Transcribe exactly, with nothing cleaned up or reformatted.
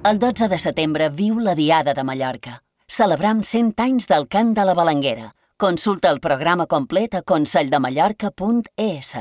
El dotze de setembre viu la Diada de Mallorca. Celebram cent anys del cant de la Balanguera. Consulta el programa complet a conselldemallorca punt es.